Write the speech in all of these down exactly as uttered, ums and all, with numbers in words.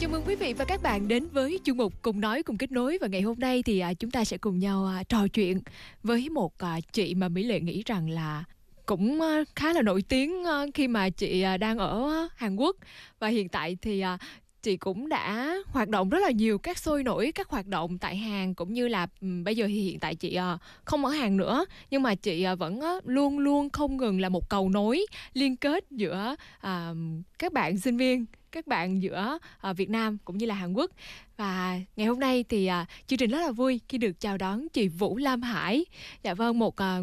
Chào mừng quý vị và các bạn đến với chuyên mục Cùng Nói Cùng Kết Nối. Và ngày hôm nay thì à, chúng ta sẽ cùng nhau à, trò chuyện với một à, chị mà Mỹ Lệ nghĩ rằng là cũng à, khá là nổi tiếng à, khi mà chị à, đang ở Hàn Quốc. Và hiện tại thì à, chị cũng đã hoạt động rất là nhiều các sôi nổi, các hoạt động tại Hàn, cũng như là um, bây giờ thì hiện tại chị uh, không ở Hàn nữa, nhưng mà chị uh, vẫn uh, luôn luôn không ngừng là một cầu nối liên kết giữa uh, các bạn sinh viên, các bạn giữa uh, Việt Nam cũng như là Hàn Quốc. Và ngày hôm nay thì uh, chương trình rất là vui khi được chào đón chị Vũ Lam Hải. Dạ vâng, một uh,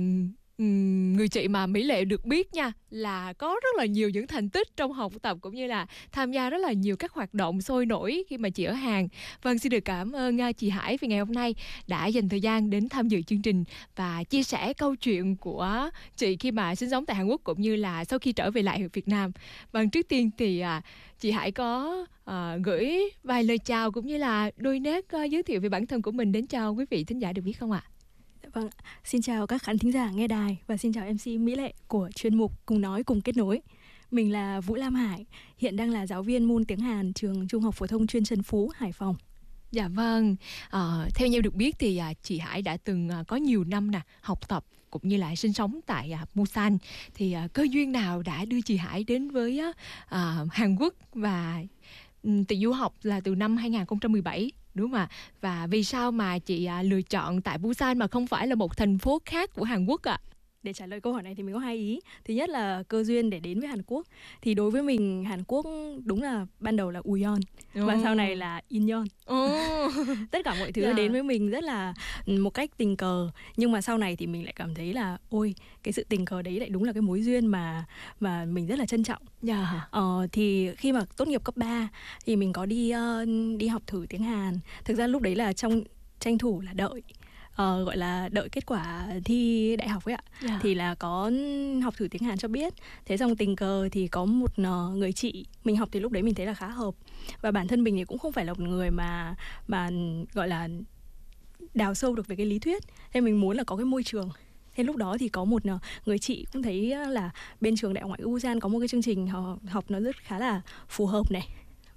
người chị mà Mỹ Lệ được biết nha là có rất là nhiều những thành tích trong học tập, cũng như là tham gia rất là nhiều các hoạt động sôi nổi khi mà chị ở Hàn. Vâng, xin được cảm ơn chị Hải vì ngày hôm nay đã dành thời gian đến tham dự chương trình và chia sẻ câu chuyện của chị khi mà sinh sống tại Hàn Quốc, cũng như là sau khi trở về lại Việt Nam. Vâng, trước tiên thì à, chị Hải có à, gửi vài lời chào cũng như là đôi nét à, giới thiệu về bản thân của mình đến cho quý vị thính giả được biết không ạ? Vâng, xin chào các khán thính giả nghe đài và xin chào em xê Mỹ Lệ của chuyên mục Cùng Nói Cùng Kết Nối. Mình là Vũ Lam Hải, hiện đang là giáo viên môn tiếng Hàn trường Trung học phổ thông chuyên Trần Phú, Hải Phòng. Dạ vâng, à, theo như được biết thì à, chị Hải đã từng à, có nhiều năm nè học tập cũng như là sinh sống tại à, Busan. Thì à, cơ duyên nào đã đưa chị Hải đến với à, Hàn Quốc, và um, từ du học là từ năm hai không một bảy, đúng không ạ? Và vì sao mà chị à, lựa chọn tại Busan mà không phải là một thành phố khác của Hàn Quốc ạ? À? Để trả lời câu hỏi này thì mình có hai ý. Thứ nhất là cơ duyên để đến với Hàn Quốc. Thì đối với mình, Hàn Quốc đúng là ban đầu là Uyon oh. và sau này là Incheon. Oh. Tất cả mọi thứ yeah. đến với mình rất là một cách tình cờ. Nhưng mà sau này thì mình lại cảm thấy là ôi, cái sự tình cờ đấy lại đúng là cái mối duyên mà mà mình rất là trân trọng. Yeah. Ờ, thì khi mà tốt nghiệp cấp ba thì mình có đi uh, đi học thử tiếng Hàn. Thực ra lúc đấy là trong tranh thủ là đợi Uh, gọi là đợi kết quả thi đại học ấy ạ. Yeah. Thì là có học thử tiếng Hàn cho biết. Thế xong tình cờ thì có một uh, người chị mình học thì lúc đấy mình thấy là khá hợp. Và bản thân mình thì cũng không phải là một người mà mà gọi là đào sâu được về cái lý thuyết. Thế mình muốn là có cái môi trường. Thế lúc đó thì có một uh, người chị cũng thấy là bên trường Đại học Ngoại ngữ Busan có một cái chương trình học, học nó rất khá là phù hợp này,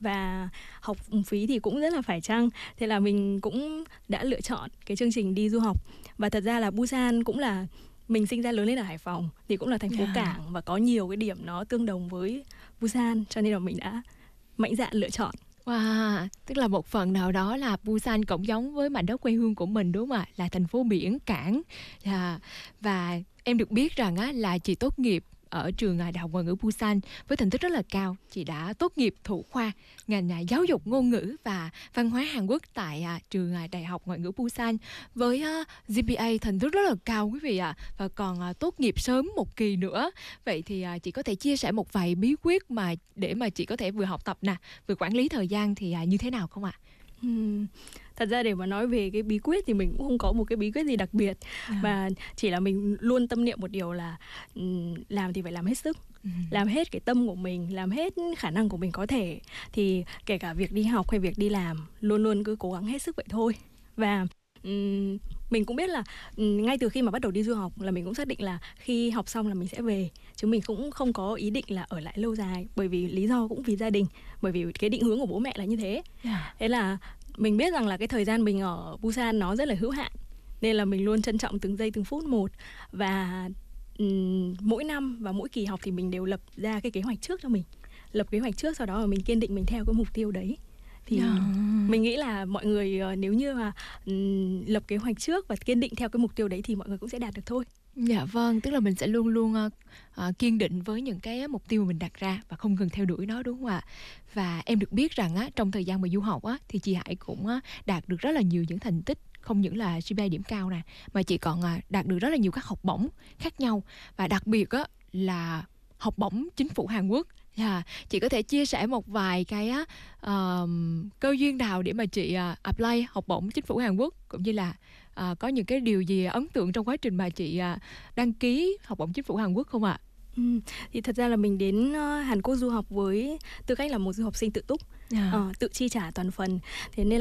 và học phí thì cũng rất là phải chăng. Thế là mình cũng đã lựa chọn cái chương trình đi du học. Và thật ra là Busan cũng là, mình sinh ra lớn lên ở Hải Phòng thì cũng là thành phố yeah. cảng và có nhiều cái điểm nó tương đồng với Busan, cho nên là mình đã mạnh dạn lựa chọn. Wow, tức là một phần nào đó là Busan cũng giống với mảnh đất quê hương của mình, đúng không ạ? Là thành phố biển, cảng. Yeah. Và em được biết rằng á, là chị tốt nghiệp ở trường Đại học Ngoại ngữ Busan với thành tích rất là cao. Chị đã tốt nghiệp thủ khoa ngành giáo dục ngôn ngữ và văn hóa Hàn Quốc tại trường Đại học Ngoại ngữ Busan với giê pê a thành tích rất là cao quý vị ạ. Và còn tốt nghiệp sớm một kỳ nữa. Vậy thì chị có thể chia sẻ một vài bí quyết mà để mà chị có thể vừa học tập nè, vừa quản lý thời gian thì như thế nào không ạ? Hmm. Thật ra để mà nói về cái bí quyết thì mình cũng không có một cái bí quyết gì đặc biệt. À. Mà chỉ là mình luôn tâm niệm một điều là um, làm thì phải làm hết sức. Ừ. Làm hết cái tâm của mình, làm hết khả năng của mình có thể. Thì kể cả việc đi học hay việc đi làm, luôn luôn cứ cố gắng hết sức vậy thôi. Và um, mình cũng biết là um, ngay từ khi mà bắt đầu đi du học là mình cũng xác định là khi học xong là mình sẽ về. Chứ mình cũng không có ý định là ở lại lâu dài. Bởi vì lý do cũng vì gia đình. Bởi vì cái định hướng của bố mẹ là như thế. Yeah. Thế là mình biết rằng là cái thời gian mình ở Busan nó rất là hữu hạn, nên là mình luôn trân trọng từng giây từng phút một. Và um, mỗi năm và mỗi kỳ học thì mình đều lập ra cái kế hoạch trước cho mình. Lập kế hoạch trước, sau đó là mình kiên định mình theo cái mục tiêu đấy. Thì yeah. mình nghĩ là mọi người nếu như mà um, lập kế hoạch trước và kiên định theo cái mục tiêu đấy thì mọi người cũng sẽ đạt được thôi. Dạ vâng, tức là mình sẽ luôn luôn uh, uh, kiên định với những cái mục tiêu mà mình đặt ra và không ngừng theo đuổi nó, đúng không ạ? Và em được biết rằng á, trong thời gian mà du học á, thì chị Hải cũng uh, đạt được rất là nhiều những thành tích. Không những là giê pê a điểm cao nè, mà chị còn uh, đạt được rất là nhiều các học bổng khác nhau. Và đặc biệt á, là học bổng chính phủ Hàn Quốc. Yeah. Chị có thể chia sẻ một vài cái uh, cơ duyên nào để mà chị uh, apply học bổng chính phủ Hàn Quốc, cũng như là uh, có những cái điều gì ấn tượng trong quá trình mà chị uh, đăng ký học bổng chính phủ Hàn Quốc không ạ? Ừ, thì thật ra là mình đến uh, Hàn Quốc du học với tư cách là một du học sinh tự túc, yeah. uh, tự chi trả toàn phần. Thế nên là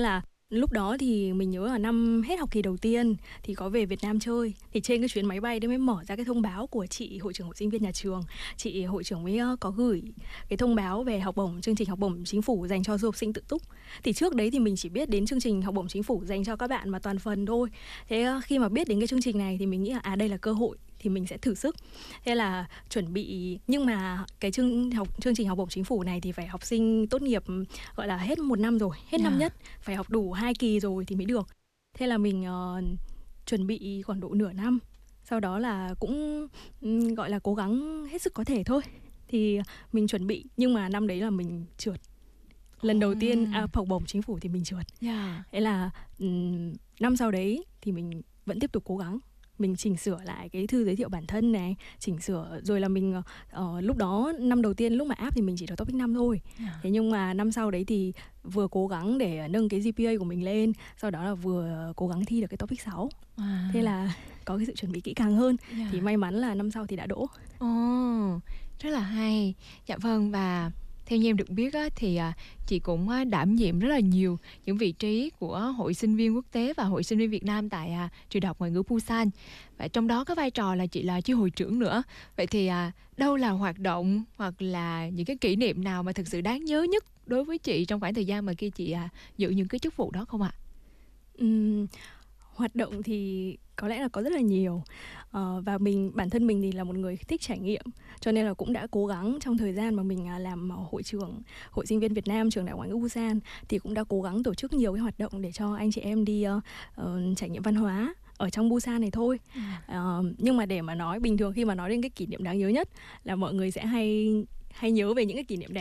Lúc đó thì mình nhớ là năm hết học kỳ đầu tiên thì có về Việt Nam chơi. Thì trên cái chuyến máy bay đấy mới mở ra cái thông báo của chị hội trưởng hội sinh viên nhà trường. Chị hội trưởng mới có gửi cái thông báo về học bổng, chương trình học bổng chính phủ dành cho du học sinh tự túc. Thì trước đấy thì mình chỉ biết đến chương trình học bổng chính phủ dành cho các bạn mà toàn phần thôi. Thế khi mà biết đến cái chương trình này thì mình nghĩ là à đây là cơ hội thì mình sẽ thử sức. Thế là chuẩn bị, nhưng mà cái chương học chương trình học bổng chính phủ này thì phải học sinh tốt nghiệp gọi là hết một năm rồi, hết yeah. năm nhất, phải học đủ hai kỳ rồi thì mới được. Thế là mình uh, chuẩn bị khoảng độ nửa năm. Sau đó là cũng um, gọi là cố gắng hết sức có thể thôi. Thì mình chuẩn bị, nhưng mà năm đấy là mình trượt. Lần đầu tiên à, học bổng chính phủ thì mình trượt. Yeah. Thế là um, năm sau đấy thì mình vẫn tiếp tục cố gắng. Mình chỉnh sửa lại cái thư giới thiệu bản thân này, chỉnh sửa rồi là mình uh, lúc đó năm đầu tiên lúc mà áp thì mình chỉ được topic năm thôi. Yeah. Thế nhưng mà năm sau đấy thì vừa cố gắng để nâng cái giê pê a của mình lên, sau đó là vừa cố gắng thi được cái topic sáu. À. Thế là có cái sự chuẩn bị kỹ càng hơn. Yeah. Thì may mắn là năm sau thì đã đỗ. Ồ, oh, rất là hay. Dạ vâng, và theo như em được biết á, thì à, chị cũng à, đảm nhiệm rất là nhiều những vị trí của Hội Sinh viên Quốc tế và Hội Sinh viên Việt Nam tại à, Trường Đại học Ngoại ngữ Busan. Và trong đó có vai trò là chị là chi hội trưởng nữa. Vậy thì à, đâu là hoạt động hoặc là những cái kỷ niệm nào mà thực sự đáng nhớ nhất đối với chị trong khoảng thời gian mà khi chị à, giữ những cái chức vụ đó không ạ? Uhm, hoạt động thì có lẽ là có rất là nhiều. Uh, và mình bản thân mình thì là một người thích trải nghiệm, cho nên là cũng đã cố gắng trong thời gian mà mình làm hội trưởng Hội Sinh viên Việt Nam Trường Đại học Ngoại ngữ Busan thì cũng đã cố gắng tổ chức nhiều cái hoạt động để cho anh chị em đi uh, uh, trải nghiệm văn hóa ở trong Busan này thôi. Uh, nhưng mà để mà nói bình thường khi mà nói đến cái kỷ niệm đáng nhớ nhất là mọi người sẽ hay hay nhớ về những cái kỷ niệm đẹp.